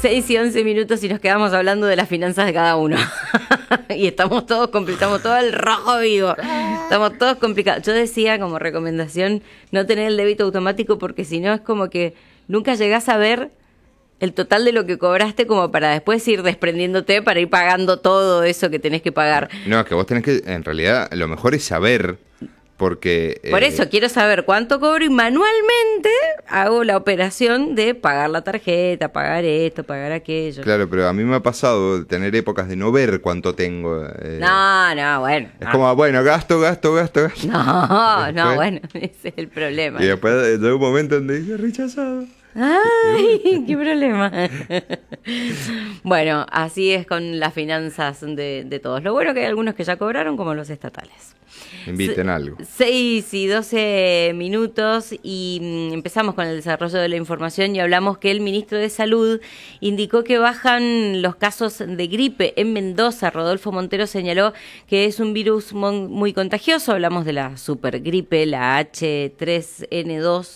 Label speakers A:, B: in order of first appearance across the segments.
A: 6 y 11 minutos y nos quedamos hablando de las finanzas de cada uno. Y estamos todo el rojo vivo. Estamos todos complicados. Yo decía como recomendación no tener el débito automático porque si no es como que nunca llegás a ver el total de lo que cobraste como para después ir desprendiéndote para ir pagando todo eso que tenés que pagar.
B: No, es que vos tenés que, en realidad, lo mejor es saber, porque...
A: Por eso quiero saber cuánto cobro y manualmente hago la operación de pagar la tarjeta, pagar esto, pagar aquello.
B: Claro, pero a mí me ha pasado de tener épocas de no ver cuánto tengo.
A: No, bueno.
B: Es como, bueno, gasto.
A: No, bueno, ese es el problema.
B: Y después llega un momento donde dice rechazado.
A: ¡Ay, qué problema! Bueno, así es con las finanzas de todos. Lo bueno que hay algunos que ya cobraron, como los estatales.
B: Inviten algo.
A: 6 y 12 minutos y empezamos con el desarrollo de la información y hablamos que el ministro de Salud indicó que bajan los casos de gripe en Mendoza. Rodolfo Montero señaló que es un virus muy contagioso. Hablamos de la supergripe, la H3N2.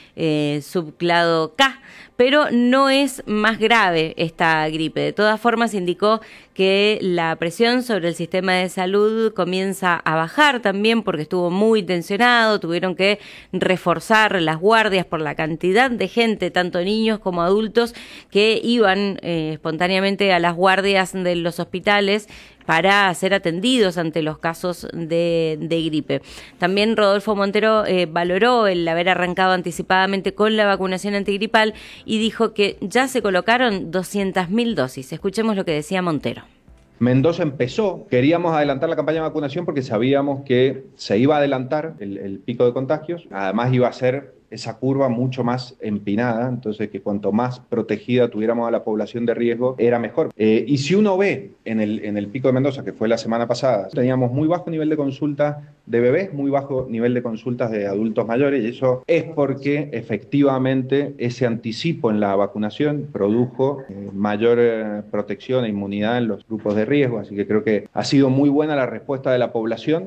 A: Subclado K, pero no es más grave esta gripe. De todas formas, indicó que la presión sobre el sistema de salud comienza a bajar también porque estuvo muy tensionado, tuvieron que reforzar las guardias por la cantidad de gente, tanto niños como adultos, que iban espontáneamente a las guardias de los hospitales para ser atendidos ante los casos de gripe. También Rodolfo Montero valoró el haber arrancado anticipadamente con la vacunación antigripal y dijo que ya se colocaron 200.000 dosis. Escuchemos lo que decía Montero.
C: Mendoza empezó, queríamos adelantar la campaña de vacunación porque sabíamos que se iba a adelantar el pico de contagios, además iba a ser esa curva mucho más empinada, entonces que cuanto más protegida tuviéramos a la población de riesgo era mejor. Y si uno ve en el pico de Mendoza, que fue la semana pasada, teníamos muy bajo nivel de consultas de bebés, muy bajo nivel de consultas de adultos mayores, y eso es porque efectivamente ese anticipo en la vacunación produjo mayor protección e inmunidad en los grupos de riesgo, así que creo que ha sido muy buena la respuesta de la población.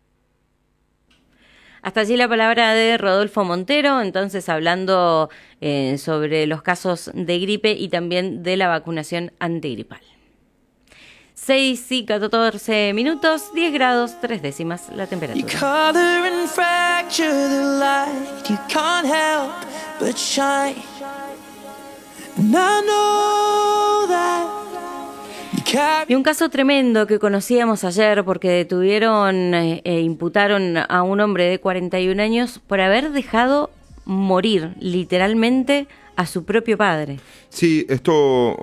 A: Hasta allí la palabra de Rodolfo Montero, entonces hablando sobre los casos de gripe y también de la vacunación antigripal. 6 y 14 minutos, 10 grados, 3 décimas la temperatura. Y un caso tremendo que conocíamos ayer porque detuvieron e imputaron a un hombre de 41 años por haber dejado morir literalmente a su propio padre.
B: Sí, esto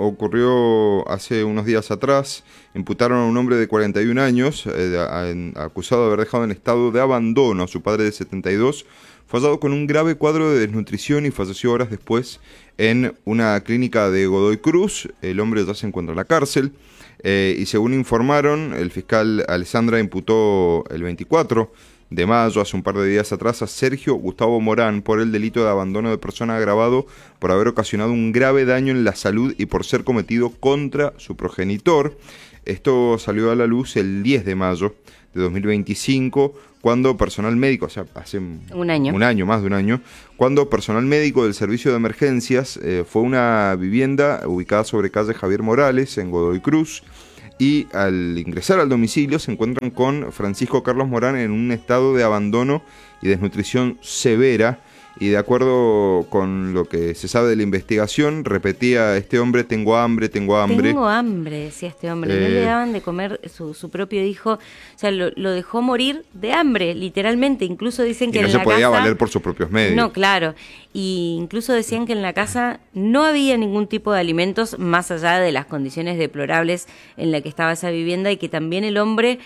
B: ocurrió hace unos días atrás. Imputaron a un hombre de 41 años, acusado de haber dejado en estado de abandono a su padre de 72, fallado con un grave cuadro de desnutrición y falleció horas después en una clínica de Godoy Cruz. El hombre ya se encuentra en la cárcel. Y según informaron, el fiscal Alessandra imputó el 24 de mayo, hace un par de días atrás, a Sergio Gustavo Morán por el delito de abandono de persona agravado por haber ocasionado un grave daño en la salud y por ser cometido contra su progenitor. Esto salió a la luz el 10 de mayo de 2025, cuando personal médico, o sea, hace
A: un año,
B: más de un año, cuando personal médico del servicio de emergencias fue a una vivienda ubicada sobre calle Javier Morales, en Godoy Cruz, y al ingresar al domicilio se encuentran con Francisco Carlos Morán en un estado de abandono y desnutrición severa. Y de acuerdo con lo que se sabe de la investigación, repetía este hombre: tengo hambre. Tengo hambre,
A: decía este hombre. No le daban de comer su propio hijo. O sea, lo dejó morir de hambre, literalmente. Incluso dicen que
B: y no
A: en
B: se
A: la
B: podía
A: casa,
B: valer por sus propios medios.
A: No, claro. Y incluso decían que en la casa no había ningún tipo de alimentos, más allá de las condiciones deplorables en las que estaba esa vivienda, y que también el hombre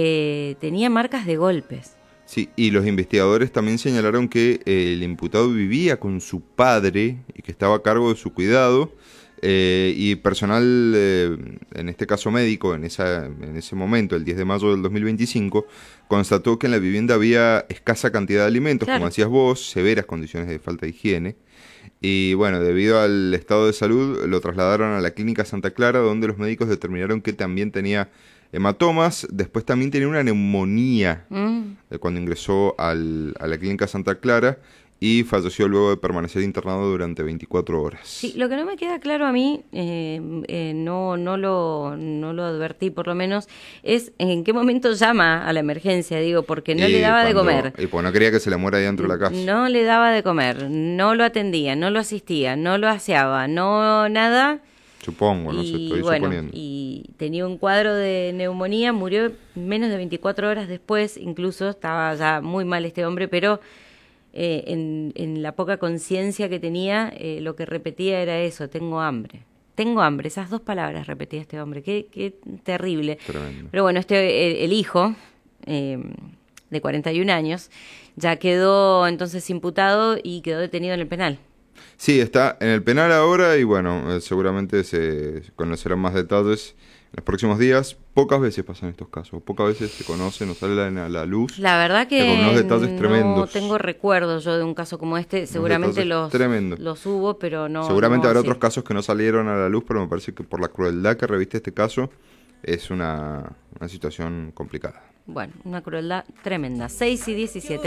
A: tenía marcas de golpes.
B: Sí, y los investigadores también señalaron que el imputado vivía con su padre y que estaba a cargo de su cuidado, y personal, en este caso médico, en ese momento, el 10 de mayo del 2025, constató que en la vivienda había escasa cantidad de alimentos, claro, como decías vos, severas condiciones de falta de higiene. Y bueno, debido al estado de salud, lo trasladaron a la clínica Santa Clara, donde los médicos determinaron que también tenía hematomas. Después también tenía una neumonía cuando ingresó a la clínica Santa Clara, y falleció luego de permanecer internado durante 24 horas.
A: Sí, lo que no me queda claro a mí, no lo advertí por lo menos, es en qué momento llama a la emergencia, digo, porque no le daba de comer.
B: Y pues no quería que se le muera ahí dentro de la casa.
A: No le daba de comer, no lo atendía, no lo asistía, no lo aseaba, no nada.
B: Supongo, no sé, estoy suponiendo.
A: Y tenía un cuadro de neumonía, murió menos de 24 horas después, incluso estaba ya muy mal este hombre, pero en la poca conciencia que tenía, lo que repetía era eso: tengo hambre. Tengo hambre, esas 2 palabras repetía este hombre, qué terrible.
B: Tremendo.
A: Pero bueno, el hijo, de 41 años, ya quedó entonces imputado y quedó detenido en el penal.
B: Sí, está en el penal ahora y bueno, seguramente se conocerán más detalles en los próximos días. Pocas veces pasan estos casos, pocas veces se conocen o salen a la luz.
A: La verdad que
B: con unos detalles
A: no
B: tremendos.
A: tengo recuerdo yo de un caso como este. Seguramente los hubo, pero no.
B: Seguramente
A: no
B: habrá
A: así.
B: otros casos que no salieron a la luz, pero me parece que por la crueldad que reviste este caso es una situación complicada.
A: Bueno, una crueldad tremenda. 6:17.